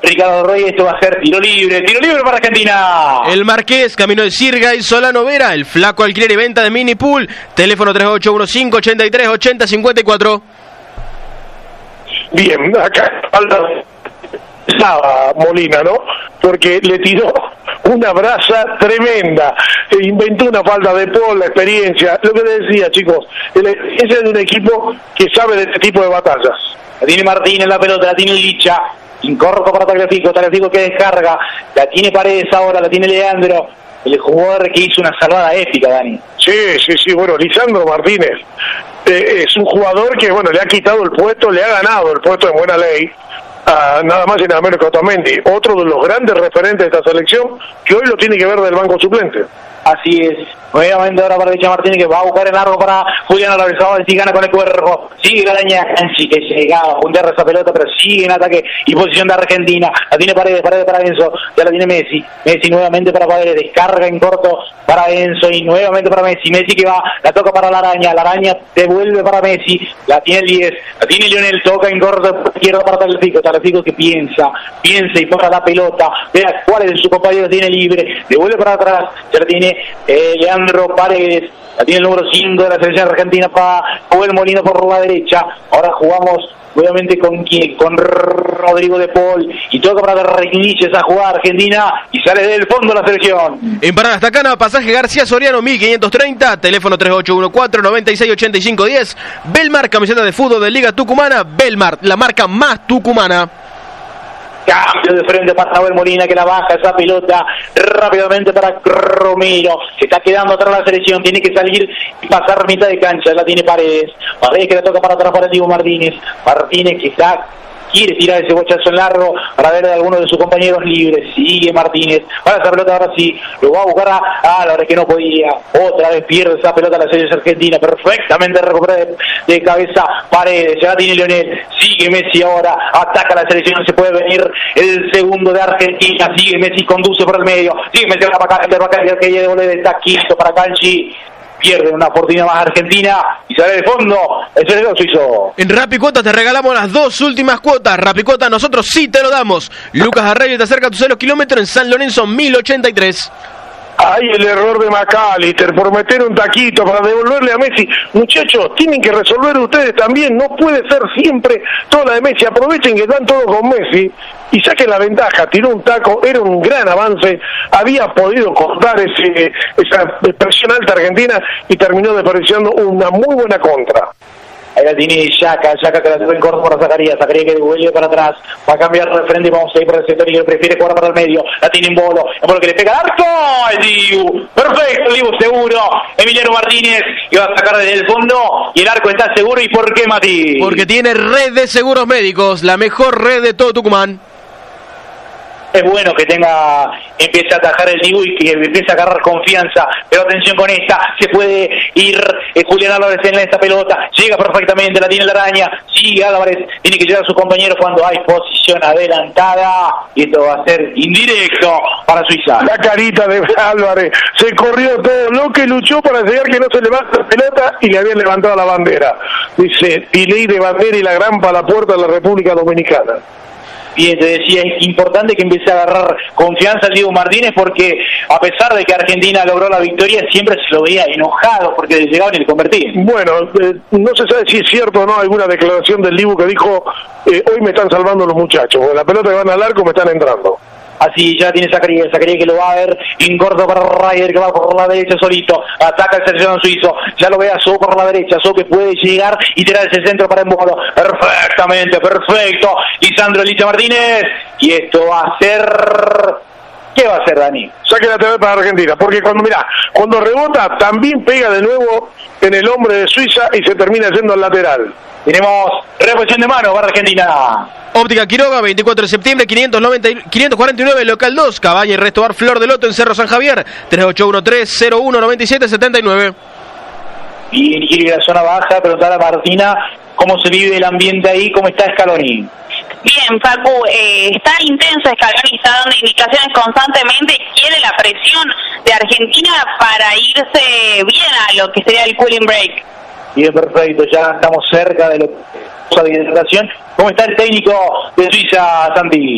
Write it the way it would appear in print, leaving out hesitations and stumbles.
Ricardo Reyes. Esto va a ser tiro libre para Argentina. El Marqués, camino de Sirga y Solano Vera. El Flaco, alquiler y venta de mini pool. Teléfono 3815-83-80-54. Bien, acá estaba Molina, ¿no? Porque le tiró una brasa tremenda, inventó una falta de Paul, la experiencia, lo que le decía, chicos, la experiencia de un equipo que sabe de este tipo de batallas. La tiene Martínez la pelota, la tiene Licha, incorrecto para Tagliafico que descarga, la tiene Paredes ahora, la tiene Leandro, el jugador que hizo una salvada épica, Dani. Sí, bueno, Lisandro Martínez es un jugador que, bueno, le ha quitado el puesto, le ha ganado el puesto en buena ley, nada más y nada menos que Otamendi, otro de los grandes referentes de esta selección, que hoy lo tiene que ver del banco suplente. Así es, nuevamente ahora para Licha Martínez, que va a buscar el largo para Julián Alarvezado, y gana con el cuerpo, sigue Garaña, Canchi, que llegaba a juntar esa pelota, pero sigue en ataque y posición de Argentina, la tiene Paredes para Enzo, ya la tiene Messi nuevamente para Paredes, descarga en corto para Enzo, y nuevamente para Messi que va, la toca para la araña devuelve para Messi, la tiene el 10, la tiene Lionel, toca en corto, izquierda para Tagliafico que piensa y pone la pelota, vea cuál es su compañero, tiene libre, devuelve para atrás, ya la tiene Leandro Paredes, la tiene el número 5 de la selección argentina para Joel Molino por la derecha. Ahora jugamos obviamente con Rodrigo de Paul, y toca para que reinicie esa jugada Argentina y sale del fondo la selección. En Paraná Estacana, pasaje García Soriano 1530, teléfono 3814-968510. Belmar, camiseta de fútbol de Liga Tucumana. Belmar, la marca más tucumana. Cambio de frente para Joel Molina, que la baja esa pelota rápidamente para Romero, se está quedando atrás la selección, tiene que salir y pasar mitad de cancha, la tiene Paredes que la toca para atrás para Diego Martínez que quiere tirar ese bochazo en largo para ver a alguno de sus compañeros libres, sigue Martínez, para esa pelota ahora sí, lo va a buscar a la hora que no podía, otra vez pierde esa pelota la selección argentina, perfectamente recupera de cabeza Paredes, ya la tiene Lionel, sigue Messi ahora, ataca la selección, se puede venir el segundo de Argentina, sigue Messi, conduce por el medio, sigue Messi para acá, que devuelve de taquito para Canchi, pierde una oportunidad más Argentina y sale de fondo el selección suizo. En Rapicuotas te regalamos las 2 últimas cuotas. Rapicuotas, nosotros sí te lo damos. Lucas Arrey te acerca a tus 0 kilómetros en San Lorenzo 1083. Hay el error de McAllister por meter un taquito para devolverle a Messi. Muchachos, tienen que resolver ustedes también. No puede ser siempre toda la de Messi. Aprovechen que están todos con Messi y saquen la ventaja. Tiró un taco, era un gran avance. Había podido cortar esa presión alta argentina y terminó desperdiciando una muy bulla contra. Ahí la tiene Yaca que la tuvo en corto para Zacarías que devuelve para atrás, va a cambiar de frente y vamos a ir por el sector y él prefiere jugar para el medio, la tiene en Bolo que le pega al arco, el Dibu, perfecto, el Dibu seguro, Emiliano Martínez, y va a sacar desde el fondo, y el arco está seguro. ¿Y por qué, Mati? Porque tiene red de seguros médicos, la mejor red de todo Tucumán. Es bueno que empiece a atajar el Dibu y que empiece a agarrar confianza, pero atención con esta, se puede ir Julián Álvarez en esta pelota, llega perfectamente, la tiene la araña, sigue Álvarez, tiene que llegar a sus compañeros cuando hay posición adelantada, y esto va a ser indirecto para Suiza. La carita de Álvarez, se corrió todo lo que luchó para llegar que no se levanta la pelota y le habían levantado la bandera. Dice, y ley de bandera y la grampa a la puerta de la República Dominicana. Bien, te decía, es importante que empiece a agarrar confianza el Diego Martínez, porque a pesar de que Argentina logró la victoria, siempre se lo veía enojado porque llegaban y le convertían. Bueno, no se sabe si es cierto o no alguna declaración del Dibu que dijo, hoy me están salvando los muchachos, la pelota que van al arco me están entrando. Así ya tiene Zacarías que lo va a ver en corto para Ryder, que va por la derecha solito, ataca el seleccionado suizo, ya lo ve a So por la derecha, So que puede llegar y tirar ese centro para Embolo, perfecto, Lisandro Licha Martínez, y esto va a ser... ¿Qué va a hacer, Dani? Saque la TV para Argentina, porque cuando rebota también pega de nuevo en el hombre de Suiza y se termina yendo al lateral. Tenemos reposición de mano para Argentina. Óptica Quiroga, 24 de septiembre, 549, local 2, Cabaña y Resto Bar Flor de Loto en Cerro San Javier, 3813-019779. Bien, quiere ir a la zona baja, preguntar a Martina cómo se vive el ambiente ahí, cómo está Scaloni. Bien, Facu, está intenso Scaloni, está dando indicaciones constantemente, quiere la presión de Argentina para irse bien a lo que sería el cooling break. Bien, perfecto, ya estamos cerca de la hidratación. ¿Cómo está el técnico de Suiza, Santi?